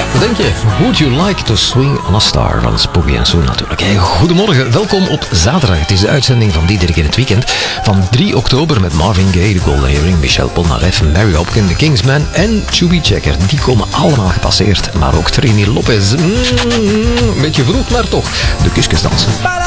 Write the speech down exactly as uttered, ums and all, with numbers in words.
Wat denk je? Would you like to swing on a star van Spooky en Sue natuurlijk. Hey, goedemorgen, welkom op zaterdag. Het is de uitzending van Diederik in het weekend. Van drie oktober met Marvin Gaye, The Golden Earring, Michel Polnareff, Mary Hopkin, The Kingsman en Chubby Checker. Die komen allemaal gepasseerd. Maar ook Trini Lopez. Mm, een beetje vroeg, maar toch. De kuskusdansen.